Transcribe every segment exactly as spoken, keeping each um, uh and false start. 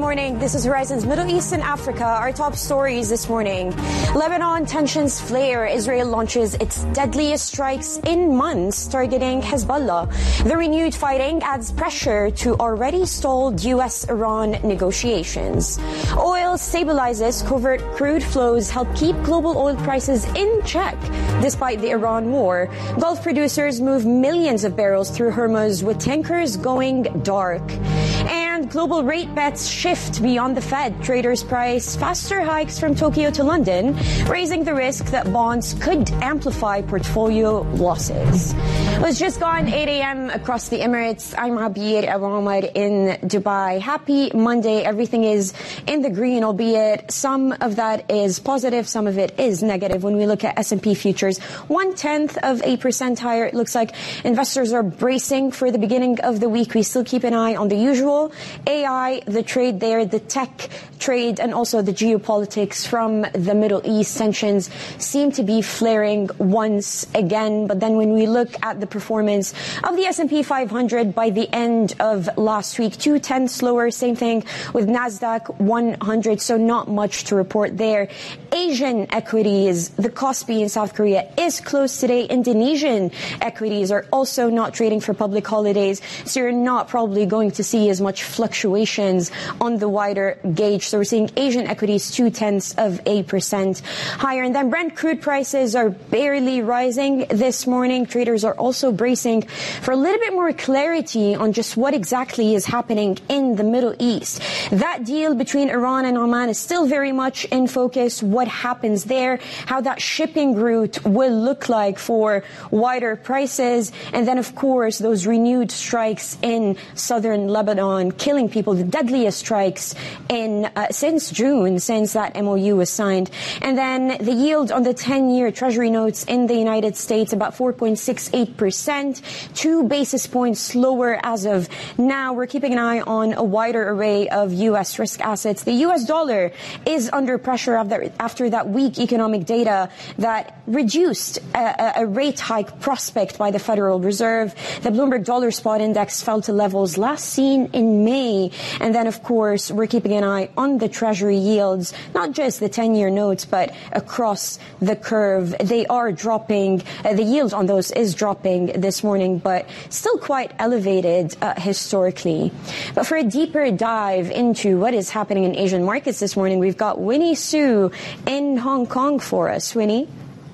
morning. This is Horizon's Middle East and Africa. Our top stories this morning. Lebanon tensions flare. Israel launches its deadliest strikes in months targeting Hezbollah. The renewed fighting adds pressure to already stalled U S Iran negotiations. Oil stabilizes. Covert crude flows help keep global oil prices in check despite the Iran war. Gulf producers move millions of barrels through Hormuz with tankers going dark. And global rate bets shift beyond the Fed. Traders price faster hikes from Tokyo to London, raising the risk that bonds could amplify portfolio losses. Well, it's just gone eight a.m. across the Emirates. I'm Abir Awamar in Dubai. Happy Monday. Everything is in the green, albeit some of that is positive, some of it is negative. When we look at S and P futures, one-tenth of a percent higher. It looks like investors are bracing for the beginning of the week. We still keep an eye on the usual A I, the trade there, the tech trade, and also the geopolitics from the Middle East. Tensions seem to be flaring once again. But then when we look at the performance of the S and P five hundred by the end of last week, two-tenths lower. Same thing with NASDAQ one hundred, so not much to report there. Asian equities, the Kospi in South Korea is closed today. Indonesian equities are also not trading for public holidays, so you're not probably going to see as much fluctuations on the wider gauge. So we're seeing Asian equities two-tenths of a percent higher. And then Brent crude prices are barely rising this morning. Traders are also bracing for a little bit more clarity on just what exactly is happening in the Middle East. That deal between Iran and Oman is still very much in focus. What happens there, how that shipping route will look like for wider prices. And then, of course, those renewed strikes in southern Lebanon, killing people, the deadliest strikes in uh, since June, since that M O U was signed. And then the yield on the ten-year Treasury notes in the United States, about four point six eight percent, two basis points lower as of now. We're keeping an eye on a wider array of U S risk assets. The U S dollar is under pressure after, after that weak economic data that reduced a, a rate hike prospect by the Federal Reserve. The Bloomberg Dollar Spot Index fell to levels last seen in May. And then, of course, we're keeping an eye on the Treasury yields, not just the ten-year notes, but across the curve. They are dropping. Uh, the yield on those is dropping this morning, but still quite elevated uh, historically. But for a deeper dive into what is happening in Asian markets this morning, we've got Winnie Su in Hong Kong for us. Winnie?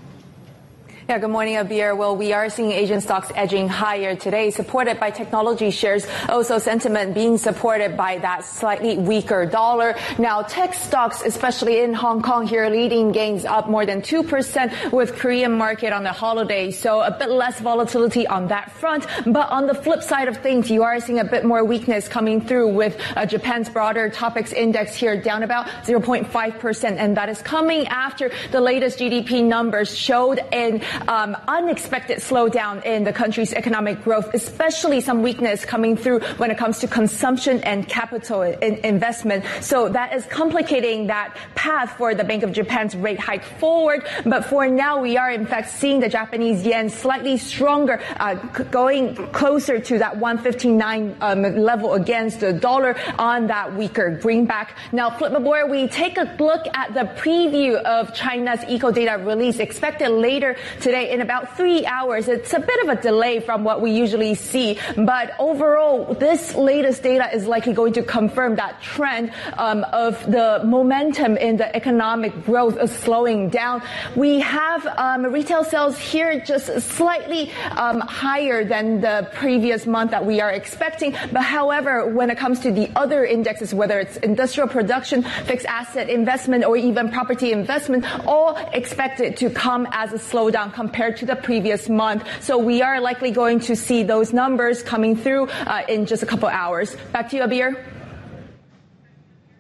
Yeah, good morning, Abir. Well, we are seeing Asian stocks edging higher today, supported by technology shares. Also, sentiment being supported by that slightly weaker dollar. Now, tech stocks, especially in Hong Kong here, leading gains up more than two percent with Korean market on the holiday. So a bit less volatility on that front. But on the flip side of things, you are seeing a bit more weakness coming through with uh, Japan's broader topics index here down about zero point five percent. And that is coming after the latest G D P numbers showed in Um, unexpected slowdown in the country's economic growth, especially some weakness coming through when it comes to consumption and capital in investment. So that is complicating that path for the Bank of Japan's rate hike forward. But for now, we are in fact seeing the Japanese yen slightly stronger, uh, going closer to that one fifty-nine um, level against the dollar on that weaker greenback. Now, flip the board, we take a look at the preview of China's eco data release expected later today in about three hours. It's a bit of a delay from what we usually see, but overall, this latest data is likely going to confirm that trend um, of the momentum in the economic growth is slowing down. We have um, retail sales here just slightly um, higher than the previous month that we are expecting, but however, when it comes to the other indexes, whether it's industrial production, fixed asset investment, or even property investment, all expected to come as a slowdown compared to the previous month. So we are likely going to see those numbers coming through uh, in just a couple hours. Back to you, Abir.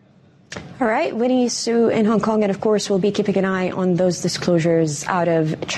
All right, Winnie Su in Hong Kong, and of course we'll be keeping an eye on those disclosures out of China.